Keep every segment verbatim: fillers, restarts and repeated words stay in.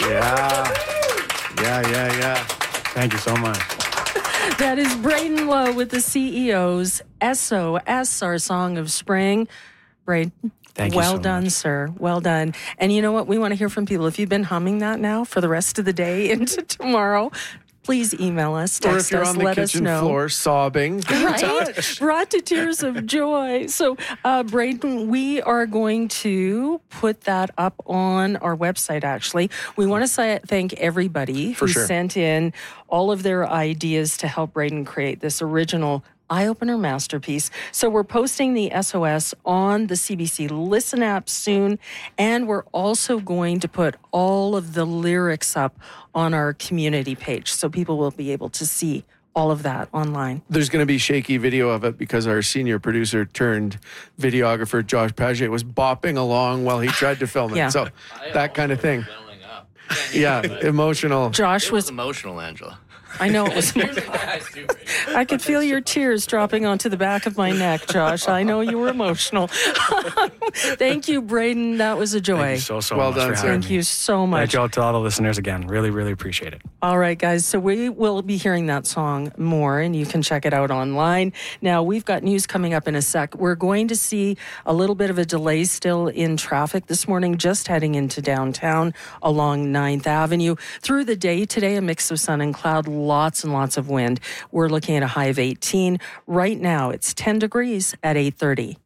Yeah. Yeah, yeah, yeah. Thank you so much. That is Braden Lowe with the C E Os. S O S, our song of spring. Braden, Thank you well so done, much. sir. Well done. And you know what? We want to hear from people. If you've been humming that now for the rest of the day into tomorrow, please email us, text Or if you're us, on the let us kitchen know. floor sobbing, get in Right? touch. Brought to tears of joy. So, uh, Braden, we are going to put that up on our website, actually. We want to say, thank everybody For who sure. sent in all of their ideas to help Braden create this original eye-opener masterpiece. So we're posting the S O S on the C B C Listen app soon, and we're also going to put all of the lyrics up on our community page, so people will be able to see all of that online. There's going to be shaky video of it because our senior producer turned videographer, Josh Paget, was bopping along while he tried to film it. Yeah. So that kind of thing. Yeah, emotional. Josh It was was, emotional, Angela. I know it was, I could feel your tears dropping onto the back of my neck, Josh. I know you were emotional. Thank you, Braden. That was a joy. Thank you so, so Well much done, for sir. having Thank me. you so much. Thank you all to all the listeners again. Really, really appreciate it. All right, guys. So we will be hearing that song more, and you can check it out online. Now, we've got news coming up in a sec. We're going to see a little bit of a delay still in traffic this morning, just heading into downtown along ninth Avenue. Through the day today, a mix of sun and cloud, lots and lots of wind. We're looking at a high of eighteen. Right now, it's ten degrees at eight thirty.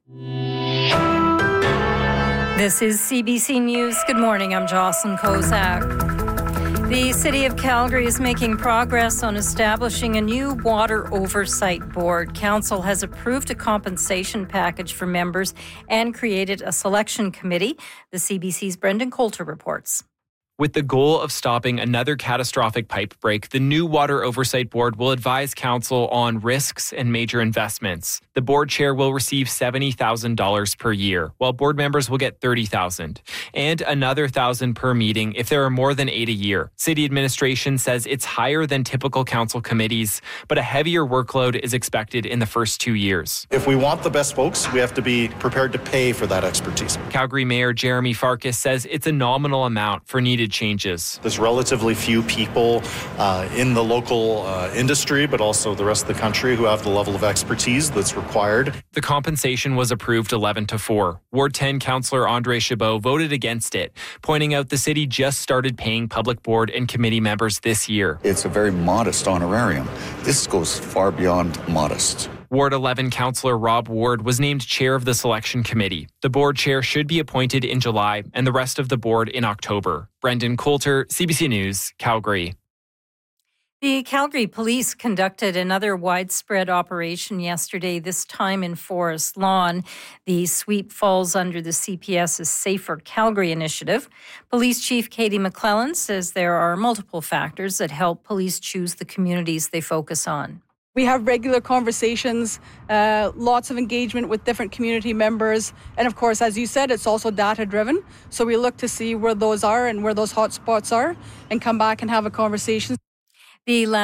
This is C B C News. Good morning. I'm Jocelyn Kozak. The City of Calgary is making progress on establishing a new water oversight board. Council has approved a compensation package for members and created a selection committee. The C B C's Brendan Coulter reports. With the goal of stopping another catastrophic pipe break, the new Water Oversight Board will advise Council on risks and major investments. The board chair will receive seventy thousand dollars per year, while board members will get thirty thousand dollars, and another one thousand dollars per meeting if there are more than eight a year. City administration says it's higher than typical council committees, but a heavier workload is expected in the first two years. If we want the best folks, we have to be prepared to pay for that expertise. Calgary Mayor Jeremy Farkas says it's a nominal amount for needed changes. There's relatively few people uh, in the local uh, industry, but also the rest of the country who have the level of expertise that's required. The compensation was approved eleven to four. Ward ten Councillor Andre Chabot voted against it, pointing out the city just started paying public board and committee members this year. It's a very modest honorarium. This goes far beyond modest. Ward eleven Councillor Rob Ward was named chair of the selection committee. The board chair should be appointed in July and the rest of the board in October. Brendan Coulter, C B C News, Calgary. The Calgary Police conducted another widespread operation yesterday, this time in Forest Lawn. The sweep falls under the C P S's Safer Calgary initiative. Police Chief Katie McClellan says there are multiple factors that help police choose the communities they focus on. We have regular conversations, uh, lots of engagement with different community members. And of course, as you said, it's also data driven. So we look to see where those are and where those hot spots are and come back and have a conversation. The